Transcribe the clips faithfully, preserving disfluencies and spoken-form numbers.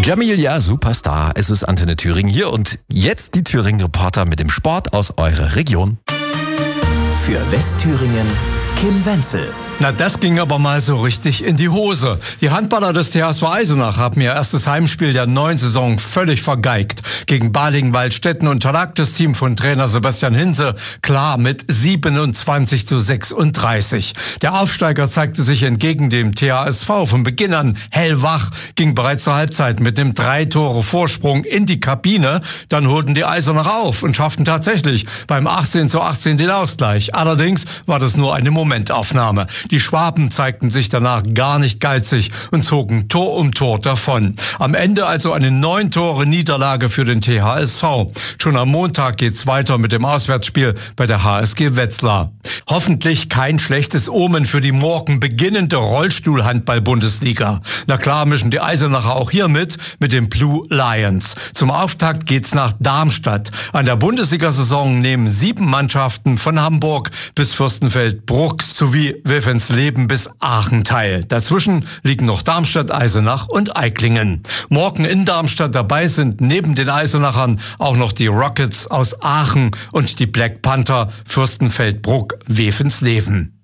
Jamilia, Superstar. Es ist Antenne Thüringen hier und jetzt die Thüringen-Reporter mit dem Sport aus eurer Region. Für Westthüringen Kim Wenzel. Na, das ging aber mal so richtig in die Hose. Die Handballer des T H S V Eisenach haben ihr erstes Heimspiel der neuen Saison völlig vergeigt. Gegen Balingen-Waldstätten unterlag das Team von Trainer Sebastian Hinze klar mit siebenundzwanzig zu sechsunddreißig. Der Aufsteiger zeigte sich entgegen dem T H S V von Beginn an hellwach, ging bereits zur Halbzeit mit einem drei Tore Vorsprung in die Kabine. Dann holten die Eisenach auf und schafften tatsächlich beim achtzehn zu achtzehn den Ausgleich. Allerdings war das nur eine Momentaufnahme. Die Schwaben zeigten sich danach gar nicht geizig und zogen Tor um Tor davon. Am Ende also eine neun Tore Niederlage für den T H S V. Schon am Montag geht's weiter mit dem Auswärtsspiel bei der H S G Wetzlar. Hoffentlich kein schlechtes Omen für die morgen beginnende Rollstuhl-Handball-Bundesliga. Na klar mischen die Eisenacher auch hier mit, mit den Blue Lions. Zum Auftakt geht's nach Darmstadt. An der Bundesliga-Saison nehmen sieben Mannschaften von Hamburg bis Fürstenfeldbruck sowie Wilhelmsleben bis Aachen teil. Dazwischen liegen noch Darmstadt, Eisenach und Eiklingen. Morgen in Darmstadt dabei sind neben den Eisenachern auch noch die Rockets aus Aachen und die Black Panther Fürstenfeldbruck Wilhelmsleben.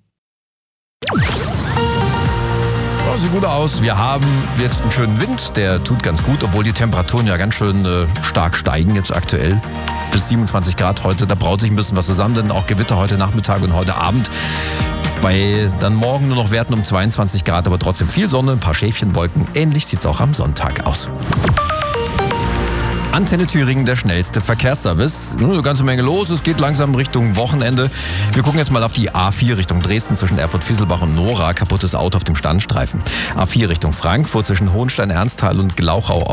Oh, sieht gut aus. Wir haben jetzt einen schönen Wind, der tut ganz gut, obwohl die Temperaturen ja ganz schön äh, stark steigen jetzt aktuell. Bis siebenundzwanzig Grad heute, da braut sich ein bisschen was zusammen, denn auch Gewitter heute Nachmittag und heute Abend. Bei dann morgen nur noch Werten um zweiundzwanzig Grad, aber trotzdem viel Sonne, ein paar Schäfchenwolken. Ähnlich sieht es auch am Sonntag aus. Antenne Thüringen, der schnellste Verkehrsservice. Eine ganze Menge los, es geht langsam Richtung Wochenende. Wir gucken jetzt mal auf die A vier Richtung Dresden zwischen Erfurt-Visselbach und Nora. Kaputtes Auto auf dem Standstreifen. A vier Richtung Frankfurt zwischen Hohenstein-Ernsthal und Glauchau.